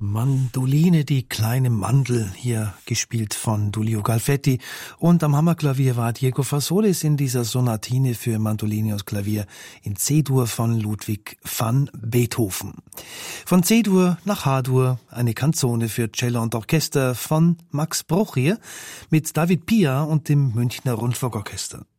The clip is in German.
Mandoline, die kleine Mandel, hier gespielt von Tullio Galfetti. Und am Hammerklavier war Diego Fasolis in dieser Sonatine für Mandoline und Klavier in C-Dur von Ludwig van Beethoven. Von C-Dur nach H-Dur, eine Canzone für Cello und Orchester von Max Bruch hier mit David Pia und dem Münchner Rundfunkorchester.